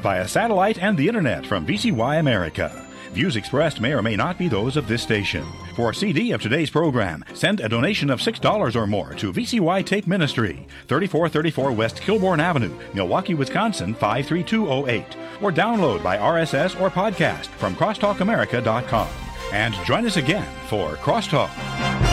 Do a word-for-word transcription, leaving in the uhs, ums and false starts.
via satellite and the internet from V C Y America. Views expressed may or may not be those of this station. For a C D of today's program, send a donation of six dollars or more to V C Y Tape Ministry, thirty-four thirty-four West Kilbourne Avenue, Milwaukee, Wisconsin, five three two oh eight. Or download by R S S or podcast from crosstalk america dot com. And join us again for Crosstalk.